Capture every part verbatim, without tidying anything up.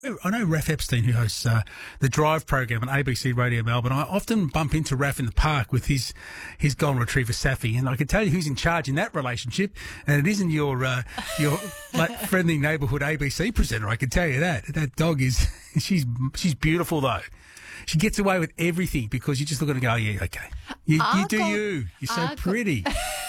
I know Raph Epstein, who hosts uh, the Drive program on A B C Radio Melbourne. I often bump into Raph in the park with his his golden retriever Safi, and I can tell you who's in charge in that relationship, and it isn't your uh, your like, friendly neighbourhood A B C presenter. I can tell you that that dog is she's she's beautiful though. She gets away with everything because you just look at her and go, oh, yeah, okay, you, you do you. You're so Ar- pretty.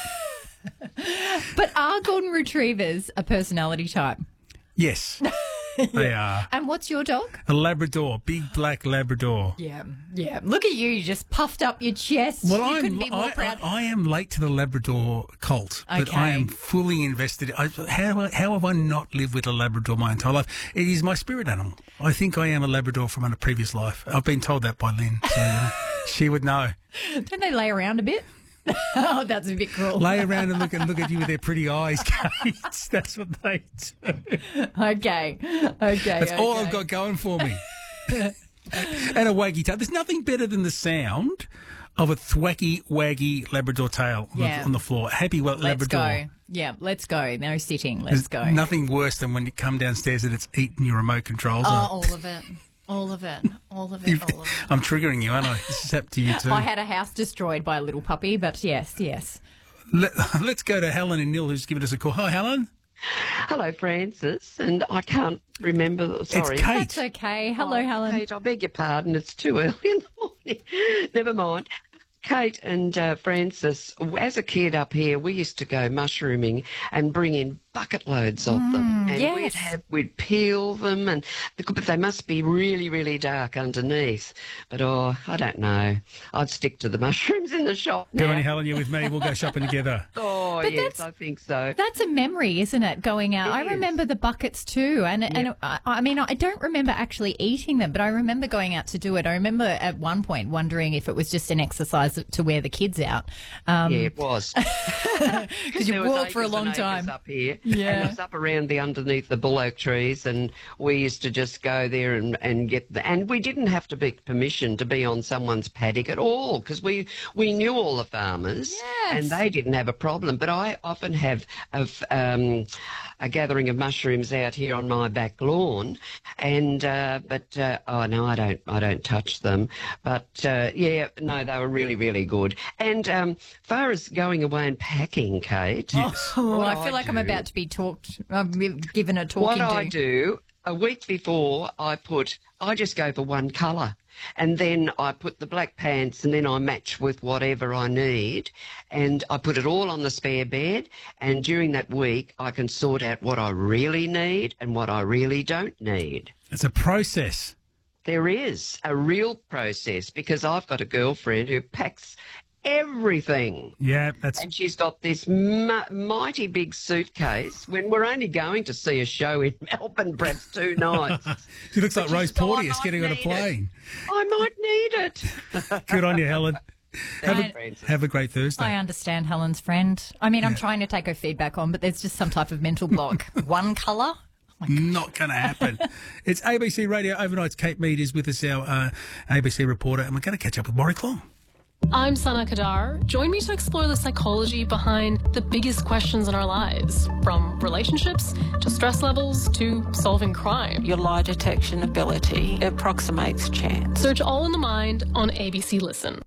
But are golden retrievers a personality type? Yes, they are. And what's your dog? A Labrador, big black Labrador. Yeah, yeah. Look at you, you just puffed up your chest. Well, you I'm, couldn't be more I, proud. I, I am late to the Labrador cult, but Okay. I am fully invested. I, how, how have I not lived with a Labrador my entire life? It is my spirit animal. I think I am a Labrador from a previous life. I've been told that by Lynn, so uh, she would know. Don't they lay around a bit? Oh, that's a bit cruel. Lay around and look and look at you with their pretty eyes, Kate. That's what they do. Okay, okay. That's all okay. I've got going for me. And a waggy tail. There's nothing better than the sound of a thwacky, waggy Labrador tail on, Yeah. the, on the floor. Happy well, Let's Labrador. go. Yeah, let's go. No sitting. Let's There's go. nothing worse than when you come downstairs and it's eating your remote controls. Oh, up. all of it. All of it. All of it. All of it. I'm triggering you, aren't I? This is happened to you too. I had a house destroyed by a little puppy, but yes, yes. Let, let's go to Helen and Neil, who's given us a call. Hi, Helen. Hello, Francis, and I can't remember. Sorry, It's Kate. That's okay. Hello, Oh, Helen. Kate, I beg your pardon. It's too early in the morning. Never mind. Kate and uh, Francis, as a kid up here, we used to go mushrooming and bring in bucket loads of them, and yes. we'd have we'd peel them, and but they must be really, really dark underneath. But oh, I don't know. I'd stick to the mushrooms in the shop Good now. on you, Helen. You're with me. We'll go shopping together. Oh But yes, that's- I think so. That's a memory, isn't it, going out? It I is. remember the buckets too. And, and I, I mean, I don't remember actually eating them, but I remember going out to do it. I remember at one point wondering if it was just an exercise to wear the kids out. Um, Yeah, it was. Because you There was walked for a acres long and acres time. up here. Yeah. And it was up around the underneath the bull oak trees, and we used to just go there and, and get the, and we didn't have to be permission to be on someone's paddock at all, because we we knew all the farmers, Yes. and they didn't have a problem. But I often have of um, a gathering of mushrooms out here on my back lawn, and uh, but uh, oh no, I don't I don't touch them. But uh, yeah, no, they were really really good. And um, far as going away and packing, Kate. Yes. Oh, What I feel I like I'm do- about to be talked, um, given a talking What to. I do, a week before, I put, I just go for one colour. And then I put the black pants, and then I match with whatever I need. And I put it all on the spare bed. And during that week, I can sort out what I really need and what I really don't need. It's a process. There is a real process, because I've got a girlfriend who packs everything. Yeah, that's And she's got this mi- mighty big suitcase when we're only going to see a show in Melbourne, perhaps two nights. she looks like But Rose she's still, I Porteous might getting on a need it. plane. I might need it. Good on you, Helen. Have I- a, have a great Thursday. I understand Helen's friend. I mean, I'm trying to take her feedback on, but there's just some type of mental block. One colour? Not going to happen. It's A B C Radio Overnight's Kate Mead is with us, our uh, A B C reporter, and we're going to catch up with Warwick Long. I'm Sana Kadar. Join me to explore the psychology behind the biggest questions in our lives, from relationships to stress levels to solving crime. Your lie detection ability approximates chance. Search All in the Mind on A B C Listen.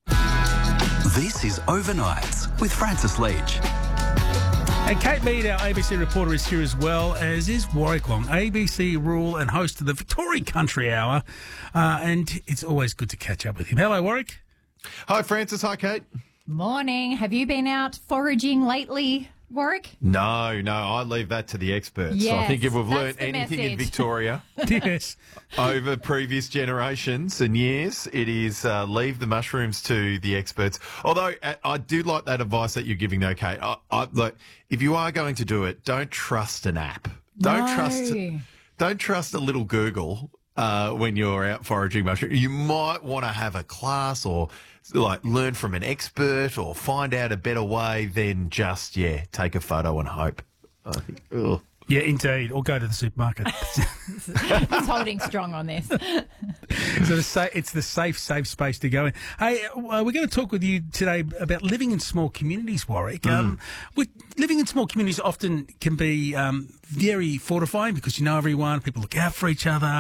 This is Overnights with Francis Leach. And Kate Mead, our A B C reporter, is here as well, as is Warwick Long, A B C rule and host of the Victoria Country Hour. Uh, and it's always good to catch up with him. Hello, Warwick. Hi, Francis. Hi, Kate. Morning. Have you been out foraging lately, Warwick? No, no, I leave that to the experts. So I Yes, think if we've that's learnt the anything in message. Victoria Yes. over previous generations and years, it is uh, leave the mushrooms to the experts. Although uh, I do like that advice that you're giving, though, Kate. I, I, look, if you are going to do it, don't trust an app. Don't No. trust. Don't trust a little Google. Uh, when you're out foraging mushrooms, you might want to have a class or like learn from an expert or find out a better way than just, yeah, take a photo and hope. I think, ugh. Yeah, indeed. Or go to the supermarket. He's holding strong on this. so the sa- it's the safe, safe space to go in. Hey, uh, we're going to talk with you today about living in small communities, Warwick. Mm. Um, with, living in small communities often can be um, very fortifying because you know everyone, people look out for each other.